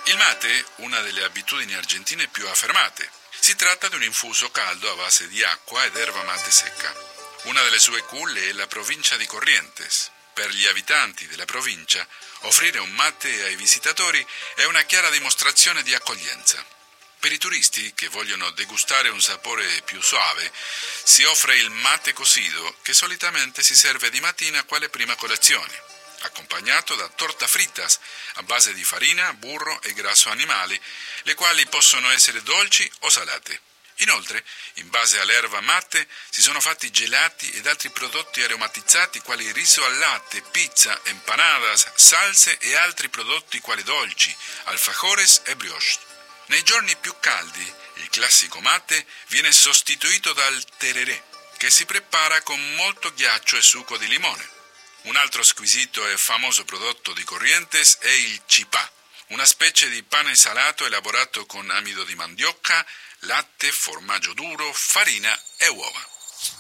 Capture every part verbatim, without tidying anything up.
Il mate, una delle abitudini argentine più affermate. Si tratta di un infuso caldo a base di acqua ed erba mate secca. Una delle sue culle è la provincia di Corrientes. Per gli abitanti della provincia, offrire un mate ai visitatori è una chiara dimostrazione di accoglienza. Per i turisti che vogliono degustare un sapore più suave, si offre il mate cocido, che solitamente si serve di mattina quale prima colazione, accompagnato da torta fritas a base di farina, burro e grasso animale, le quali possono essere dolci o salate. Inoltre, in base all'erba mate, si sono fatti gelati ed altri prodotti aromatizzati quali riso al latte, pizza, empanadas, salse e altri prodotti quali dolci, alfajores e brioche. Nei giorni più caldi, il classico mate viene sostituito dal tereré, che si prepara con molto ghiaccio e succo di limone. Un altro squisito e famoso prodotto di Corrientes è il chipá, una specie di pane salato elaborato con amido di mandioca, latte, formaggio duro, farina e uova.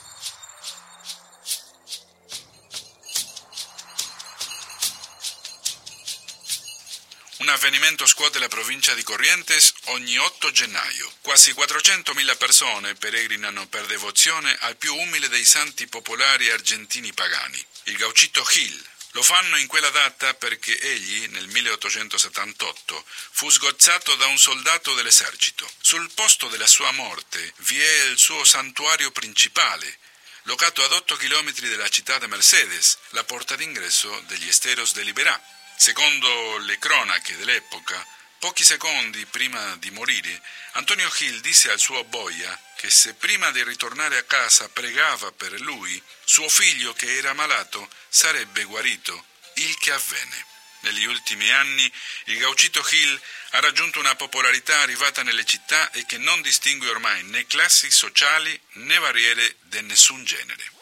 Un avvenimento scuote la provincia di Corrientes ogni otto gennaio. Quasi quattrocentomila persone peregrinano per devozione al più umile dei santi popolari argentini pagani, il Gauchito Gil. Lo fanno in quella data perché egli, nel milleottocentosettantotto, fu sgozzato da un soldato dell'esercito. Sul posto della sua morte vi è il suo santuario principale, locato ad otto chilometri dalla città di Mercedes, la porta d'ingresso degli Esteros de Liberá. Secondo le cronache dell'epoca, pochi secondi prima di morire, Antonio Gil disse al suo boia che se prima di ritornare a casa pregava per lui, suo figlio che era malato sarebbe guarito, il che avvenne. Negli ultimi anni il Gauchito Gil ha raggiunto una popolarità arrivata nelle città e che non distingue ormai né classi sociali né barriere di nessun genere.